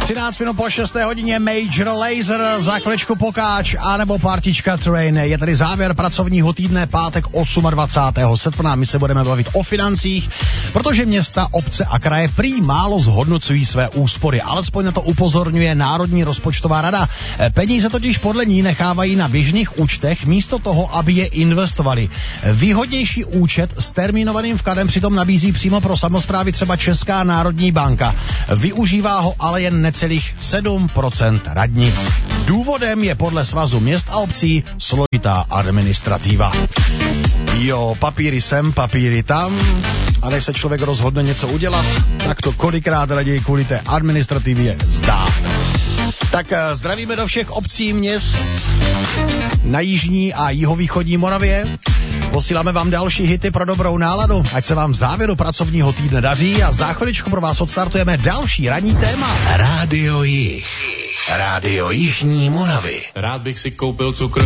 13 minut po 6. hodině Major Lazer, za chviličku Pokáč anebo partička Train. Je tady závěr pracovního týdne, pátek 28. srpna. My se budeme bavit o financích, protože města, obce a kraje prý málo zhodnocují své úspory. Alespoň na to upozorňuje Národní rozpočtová rada. Peníze totiž podle ní nechávají na běžných účtech místo toho, aby je investovali. Výhodnější účet s termínovaným vkladem přitom nabízí přímo pro samosprávy třeba Česká národní banka. Využívá ho ale jen necelých 7% radnic. Důvodem je podle Svazu měst a obcí složitá administrativa. Jo, papíry sem, papíry tam, a než se člověk rozhodne něco udělat, tak to kolikrát raději kvůli té administrativě zdá. Tak zdravíme do všech obcí, měst na jižní a jihovýchodní Moravě. Posíláme vám další hity pro dobrou náladu, ať se vám v závěru pracovního týdne daří, a za chviličku pro vás odstartujeme další ranní téma. Rádio Jih. Rádio Jižní Moravy. Rád bych si koupil cukr.